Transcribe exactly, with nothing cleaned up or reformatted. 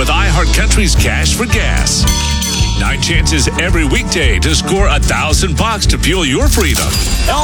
with iHeartCountry's Cash for Gas. Nine chances every weekday to score a thousand bucks to fuel your freedom.